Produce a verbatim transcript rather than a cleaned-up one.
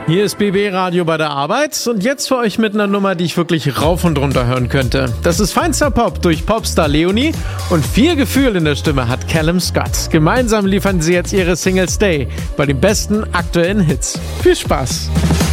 Hier ist B B Radio bei der Arbeit und jetzt für euch mit einer Nummer, die ich wirklich rauf und runter hören könnte. Das ist feinster Pop durch Popstar Leonie und viel Gefühl in der Stimme hat Callum Scott. Gemeinsam liefern sie jetzt ihre Single Stay bei den besten aktuellen Hits. Viel Spaß!